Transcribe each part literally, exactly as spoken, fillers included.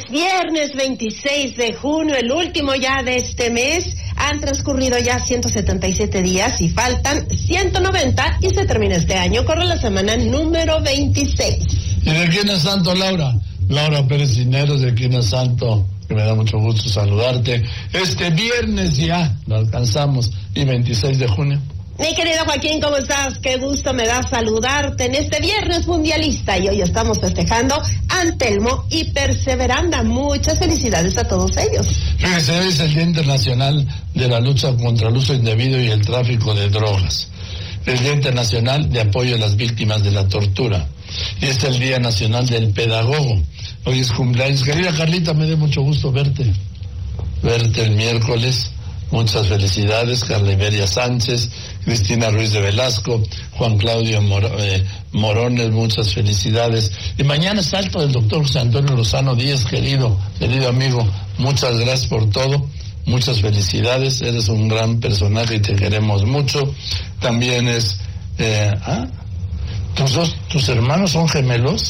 Es viernes veintiséis de junio, el último ya de este mes. Han transcurrido ya ciento setenta y siete días y faltan ciento noventa y se termina este año. Corre la semana número veintiséis. ¿Y de quién es santo, Laura? Laura Pérez Cineros, de quién es santo, que me da mucho gusto saludarte. Este viernes ya lo alcanzamos, y veintiséis de junio. Mi querido Joaquín, ¿cómo estás? Qué gusto me da saludarte en este viernes mundialista, y hoy estamos festejando a Antelmo y Perseveranda. Muchas felicidades a todos ellos. Fíjese, hoy es el Día Internacional de la Lucha contra el Uso Indebido y el Tráfico de Drogas. El Día Internacional de Apoyo a las Víctimas de la Tortura. Y es el Día Nacional del Pedagogo. Hoy es cumpleaños. Querida Carlita, me da mucho gusto verte. Verte el miércoles. Muchas felicidades, Carla Iberia Sánchez, Cristina Ruiz de Velasco, Juan Claudio Mor- eh, Morones, muchas felicidades. Y mañana es alto del doctor José Antonio Lozano Díaz, querido, querido amigo, muchas gracias por todo, muchas felicidades, eres un gran personaje y te queremos mucho. También es, eh, ¿ah? ¿Tus dos, tus hermanos son gemelos?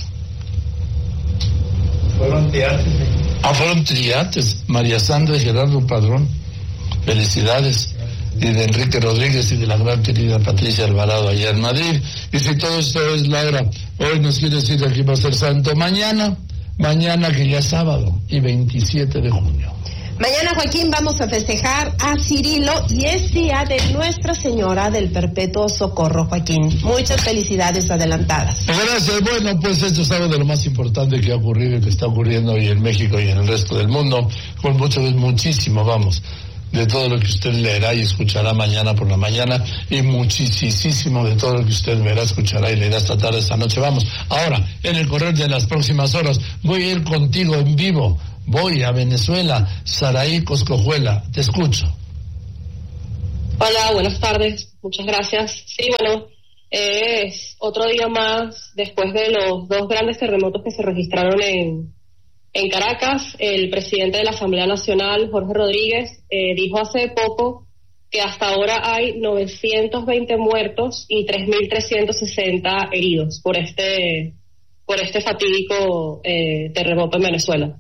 Fueron triates. Ah, fueron triates, María Sandra y Gerardo Padrón. Felicidades. Y de Enrique Rodríguez y de la gran querida Patricia Alvarado allá en Madrid. Y si todo esto es, Laura, hoy nos quiere decir que aquí va a ser santo. Mañana, mañana que ya es sábado y veintisiete de junio. Mañana, Joaquín, vamos a festejar a Cirilo y es día de Nuestra Señora del Perpetuo Socorro, Joaquín. Muchas felicidades adelantadas. Gracias. Bueno, pues esto es algo de lo más importante que ha ocurrido y que está ocurriendo hoy en México y en el resto del mundo. Con mucho, muchísimo, vamos, de todo lo que usted leerá y escuchará mañana por la mañana, y muchísimo de todo lo que usted verá, escuchará y leerá esta tarde, esta noche. Vamos, ahora, en el correr de las próximas horas, voy a ir contigo en vivo. Voy a Venezuela. Saraí Coscojuela, te escucho. Hola, buenas tardes, muchas gracias. Sí, bueno, es otro día más después de los dos grandes terremotos que se registraron en En Caracas. El presidente de la Asamblea Nacional, Jorge Rodríguez, eh, dijo hace poco que hasta ahora hay novecientos veinte muertos y tres mil trescientos sesenta heridos por este por este fatídico eh, terremoto en Venezuela.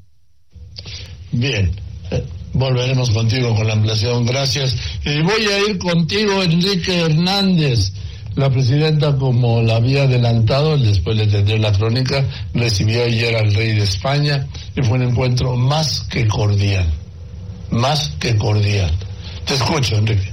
Bien, eh, volveremos contigo con la ampliación, gracias. Y voy a ir contigo, Enrique Hernández. La presidenta, como la había adelantado, después le tendré la crónica, recibió ayer al rey de España y fue un encuentro más que cordial, más que cordial. Te escucho, Enrique.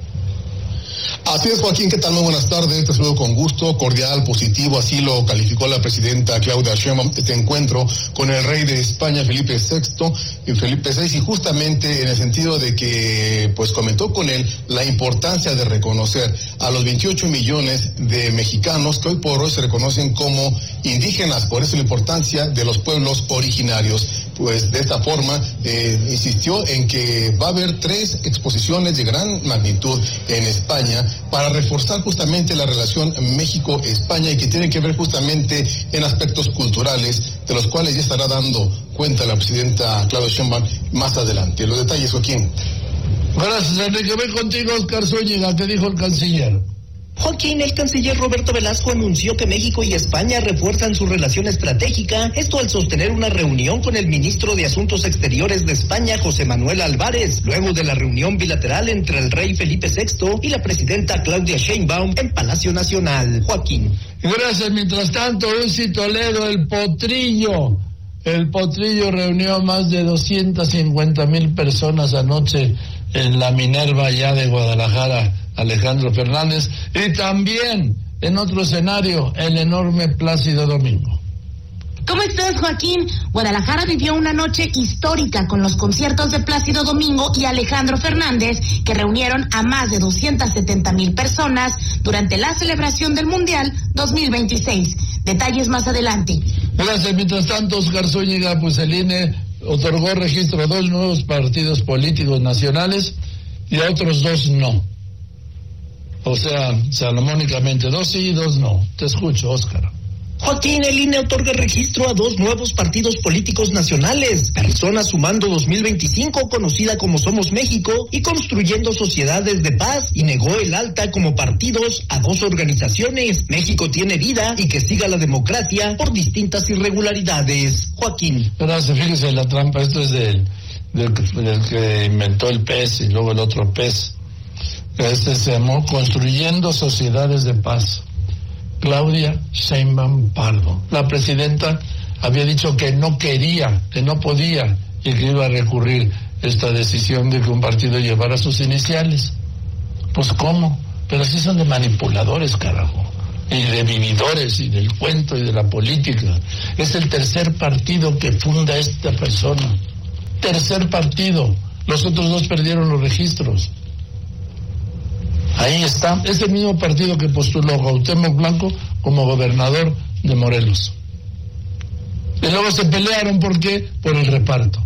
Así es, Joaquín, ¿qué tal? Muy buenas tardes, te saludo con gusto, cordial, positivo, así lo calificó la presidenta Claudia Sheinbaum, este encuentro con el rey de España, Felipe sexto y Felipe sexto, y justamente en el sentido de que, pues, comentó con él la importancia de reconocer a los veintiocho millones de mexicanos que hoy por hoy se reconocen como indígenas, por eso la importancia de los pueblos originarios. Pues de esta forma eh, insistió en que va a haber tres exposiciones de gran magnitud en España para reforzar justamente la relación México-España y que tiene que ver justamente en aspectos culturales, de los cuales ya estará dando cuenta la presidenta Claudia Sheinbaum más adelante. Los detalles, Joaquín. Gracias, Enrique. Voy contigo, Oscar Zúñiga. ¿Qué dijo el canciller? Joaquín, el canciller Roberto Velasco anunció que México y España refuerzan su relación estratégica, esto al sostener una reunión con el ministro de Asuntos Exteriores de España, José Manuel Álvarez, luego de la reunión bilateral entre el rey Felipe sexto y la presidenta Claudia Sheinbaum en Palacio Nacional. Joaquín. Gracias. Mientras tanto, Lucy Toledo, el Potrillo. El Potrillo reunió a más de doscientas cincuenta mil personas anoche en la Minerva ya de Guadalajara, Alejandro Fernández, y también en otro escenario, el enorme Plácido Domingo. ¿Cómo estás, Joaquín? Guadalajara vivió una noche histórica con los conciertos de Plácido Domingo y Alejandro Fernández, que reunieron a más de doscientas setenta mil personas durante la celebración del Mundial dos mil veintiséis. Detalles más adelante. Gracias. Mientras tanto, Oscar Zúñiga, pues el I N E otorgó registro a dos nuevos partidos políticos nacionales y a otros dos no. O sea, salomónicamente, dos sí y dos no. Te escucho, Óscar. Joaquín, el I N E otorga registro a dos nuevos partidos políticos nacionales, Personas Sumando dos mil veinticinco, conocida como Somos México, y Construyendo Sociedades de Paz, y negó el alta como partidos a dos organizaciones, México Tiene Vida y Que Siga la Democracia, por distintas irregularidades. Joaquín. Gracias, fíjese la trampa, esto es del, del, del que inventó el P E S y luego el otro P E S. Este se llamó Construyendo Sociedades de Paz. Claudia Sheinbaum Pardo. La presidenta había dicho que no quería, que no podía y que iba a recurrir esta decisión de que un partido llevara sus iniciales. Pues cómo, pero sí son de manipuladores, carajo, y de vividores y del cuento y de la política. Es el tercer partido que funda esta persona. Tercer partido. Los otros dos perdieron los registros. Ahí está, es el mismo partido que postuló a Cuauhtémoc Blanco como gobernador de Morelos. Y luego se pelearon, ¿por qué? Por el reparto.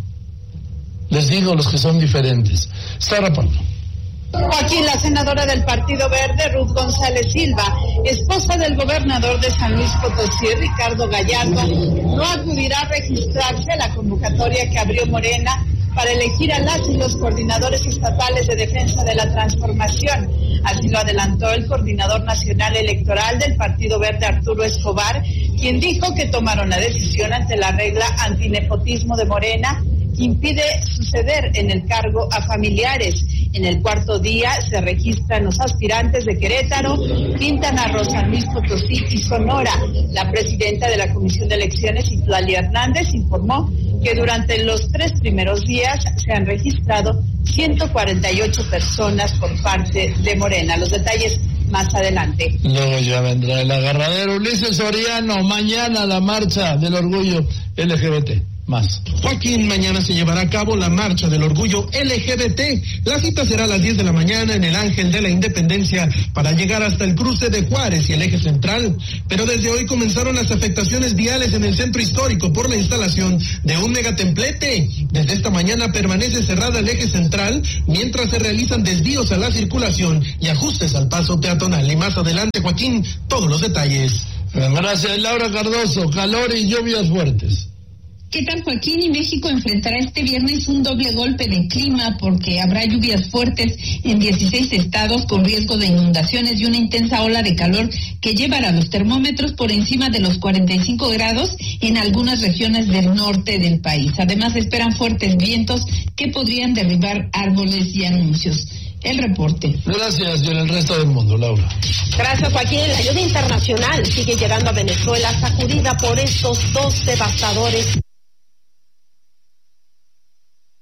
Les digo los que son diferentes. Sara Pablo. Joaquín, la senadora del Partido Verde, Ruth González Silva, esposa del gobernador de San Luis Potosí, Ricardo Gallardo, no acudirá a registrarse a la convocatoria que abrió Morena para elegir a las y los coordinadores estatales de defensa de la transformación. Así lo adelantó el coordinador nacional electoral del Partido Verde, Arturo Escobar, quien dijo que tomaron la decisión ante la regla antinepotismo de Morena, que impide suceder en el cargo a familiares. En el cuarto día se registran los aspirantes de Querétaro, Quintana Roo, San Luis Potosí y Sonora. La presidenta de la Comisión de Elecciones, Itlali Hernández, informó que durante los tres primeros días se han registrado ciento cuarenta y ocho personas por parte de Morena. Los detalles más adelante. Luego ya vendrá el agarradero. Ulises Soriano, mañana la marcha del orgullo L G B T. Más. Joaquín, mañana se llevará a cabo la Marcha del Orgullo L G B T. La cita será a las diez de la mañana en el Ángel de la Independencia para llegar hasta el cruce de Juárez y el eje central. Pero desde hoy comenzaron las afectaciones viales en el centro histórico por la instalación de un megatemplete. Desde esta mañana permanece cerrada el eje central mientras se realizan desvíos a la circulación y ajustes al paso peatonal. Y más adelante, Joaquín, todos los detalles. Gracias, Laura Cardoso. Calor y lluvias fuertes. ¿Qué tal, Joaquín? Y México enfrentará este viernes un doble golpe de clima porque habrá lluvias fuertes en dieciséis estados con riesgo de inundaciones y una intensa ola de calor que llevará los termómetros por encima de los cuarenta y cinco grados en algunas regiones del norte del país. Además, esperan fuertes vientos que podrían derribar árboles y anuncios. El reporte. Gracias, y en el resto del mundo, Laura. Gracias, Joaquín. La ayuda internacional sigue llegando a Venezuela, sacudida por estos dos devastadores.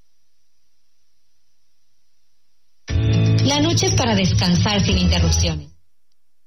La noche es para descansar sin interrupciones.